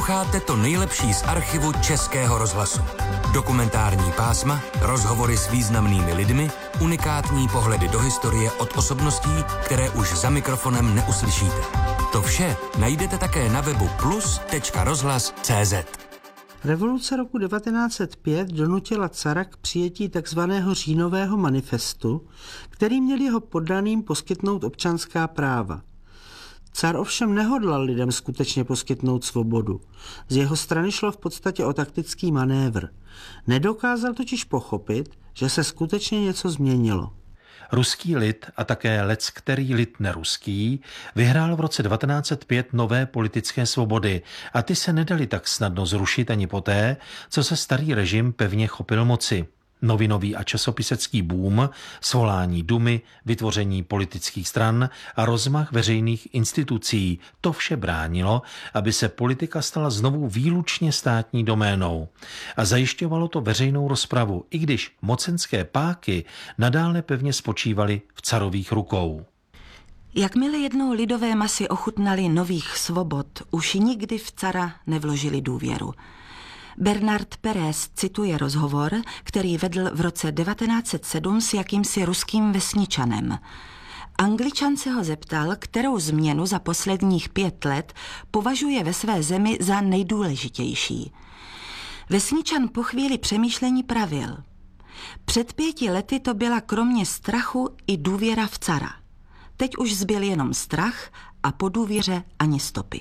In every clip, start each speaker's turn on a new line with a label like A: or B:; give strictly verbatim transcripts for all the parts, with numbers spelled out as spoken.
A: Posloucháte to nejlepší z archivu Českého rozhlasu. Dokumentární pásma, rozhovory s významnými lidmi, unikátní pohledy do historie od osobností, které už za mikrofonem neuslyšíte. To vše najdete také na webu plus tečka rozhlas tečka cé zet.
B: Revoluce roku devatenáct set pět donutila cara k přijetí takzvaného říjnového manifestu, který měl jeho poddaným poskytnout občanská práva. Car ovšem nehodlal lidem skutečně poskytnout svobodu. Z jeho strany šlo v podstatě o taktický manévr. Nedokázal totiž pochopit, že se skutečně něco změnilo.
C: Ruský lid a také leckterý lid neruský vyhrál v roce devatenáct set pět nové politické svobody a ty se nedaly tak snadno zrušit ani poté, co se starý režim pevně chopil moci. Novinový a časopisecký boom, svolání dumy, vytvoření politických stran a rozmach veřejných institucí, to vše bránilo, aby se politika stala znovu výlučně státní doménou. A zajišťovalo to veřejnou rozpravu, i když mocenské páky nadále pevně spočívaly v carových rukou.
D: Jakmile jednou lidové masy ochutnaly nových svobod, už nikdy v cara nevložili důvěru. Bernard Pérez cituje rozhovor, který vedl v roce devatenáct set sedm s jakýmsi ruským vesničanem. Angličan se ho zeptal, kterou změnu za posledních pět let považuje ve své zemi za nejdůležitější. Vesničan po chvíli přemýšlení pravil. Před pěti lety to byla kromě strachu i důvěra v cara. Teď už zbyl jenom strach a po důvěře ani stopy.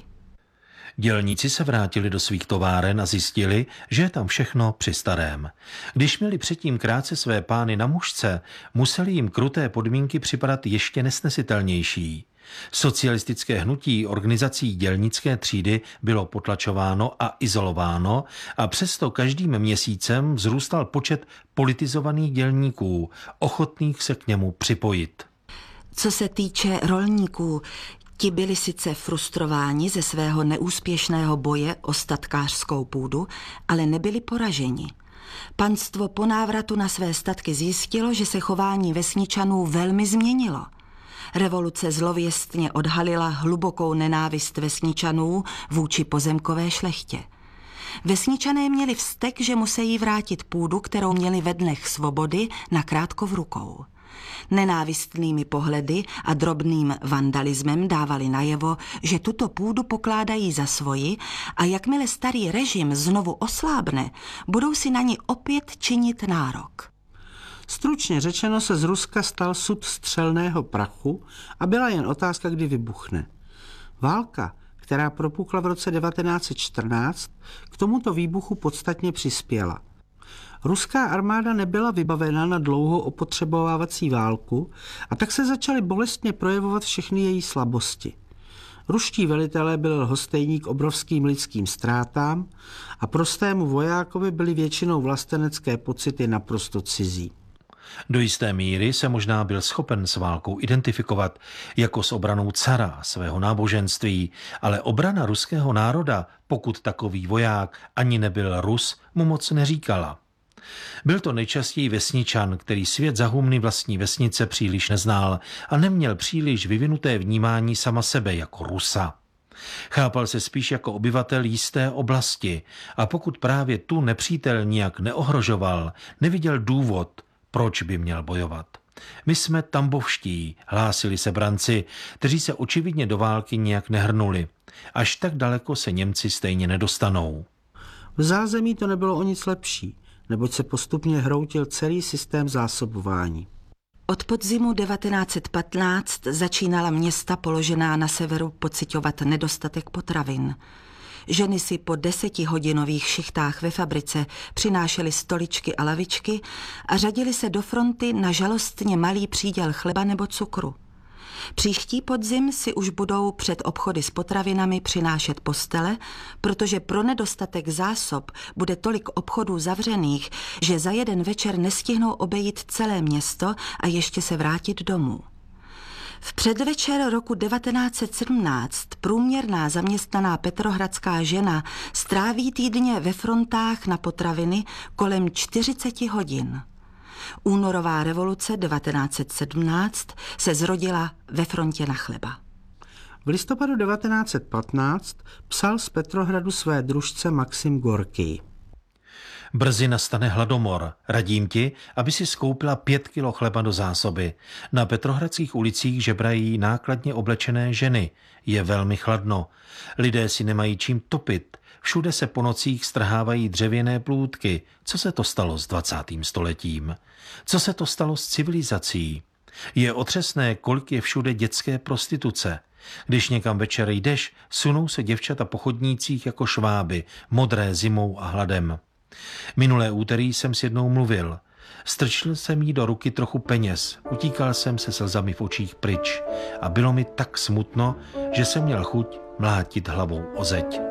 C: Dělníci se vrátili do svých továren a zjistili, že je tam všechno při starém. Když měli předtím krátce své pány na mušce, museli jim kruté podmínky připadat ještě nesnesitelnější. Socialistické hnutí organizací dělnické třídy bylo potlačováno a izolováno a přesto každým měsícem vzrůstal počet politizovaných dělníků, ochotných se k němu připojit.
D: Co se týče rolníků, ti byli sice frustrováni ze svého neúspěšného boje o statkářskou půdu, ale nebyli poraženi. Panstvo po návratu na své statky zjistilo, že se chování vesničanů velmi změnilo. Revoluce zlověstně odhalila hlubokou nenávist vesničanů vůči pozemkové šlechtě. Vesničané měli vztek, že musí vrátit půdu, kterou měli ve dnech svobody, nakrátko v rukou. Nenávistnými pohledy a drobným vandalismem dávali najevo, že tuto půdu pokládají za svoji a jakmile starý režim znovu oslábne, budou si na ní opět činit nárok.
B: Stručně řečeno se z Ruska stal sud střelného prachu a byla jen otázka, kdy vybuchne. Válka, která propukla v roce devatenáct set čtrnáct, k tomuto výbuchu podstatně přispěla. Ruská armáda nebyla vybavena na dlouhou opotřebovávací válku a tak se začaly bolestně projevovat všechny její slabosti. Ruští velitelé byli lhostejní k obrovským lidským ztrátám a prostému vojákovi byly většinou vlastenecké pocity naprosto cizí.
C: Do jisté míry se možná byl schopen s válkou identifikovat jako s obranou cara svého náboženství, ale obrana ruského národa, pokud takový voják ani nebyl Rus, mu moc neříkala. Byl to nejčastěji vesničan, který svět za humny vlastní vesnice příliš neznal a neměl příliš vyvinuté vnímání sama sebe jako Rusa. Chápal se spíš jako obyvatel jisté oblasti a pokud právě tu nepřítel nijak neohrožoval, neviděl důvod, proč by měl bojovat. My jsme tambovští, hlásili se branci, kteří se očividně do války nijak nehrnuli. Až tak daleko se Němci stejně nedostanou.
B: V zázemí to nebylo o nic lepší, neboť se postupně hroutil celý systém zásobování.
D: Od podzimu devatenáct set patnáct začínala města položená na severu pociťovat nedostatek potravin. Ženy si po desetihodinových šichtách ve fabrice přinášely stoličky a lavičky a řadily se do fronty na žalostně malý příděl chleba nebo cukru. Příští podzim si už budou před obchody s potravinami přinášet postele, protože pro nedostatek zásob bude tolik obchodů zavřených, že za jeden večer nestihnou obejít celé město a ještě se vrátit domů. V předvečer roku devatenáct set sedmnáct průměrná zaměstnaná petrohradská žena stráví týdně ve frontách na potraviny kolem čtyřicet hodin. Únorová revoluce devatenáct set sedmnáct se zrodila ve frontě na chleba.
B: V listopadu devatenáct set patnáct psal z Petrohradu své družce Maxim Gorkij.
C: Brzy nastane hladomor. Radím ti, aby si skoupila pět kilo chleba do zásoby. Na petrohradských ulicích žebrají nákladně oblečené ženy. Je velmi chladno. Lidé si nemají čím topit. Všude se po nocích strhávají dřevěné plůtky. Co se to stalo s dvacátým stoletím? Co se to stalo s civilizací? Je otřesné, kolik je všude dětské prostituce. Když někam večer jdeš, sunou se děvčata po chodnících jako šváby, modré zimou a hladem. Minulé úterý jsem s jednou mluvil. Strčil jsem jí do ruky trochu peněz, utíkal jsem se slzami v očích pryč a bylo mi tak smutno, že jsem měl chuť mlátit hlavou o zeď.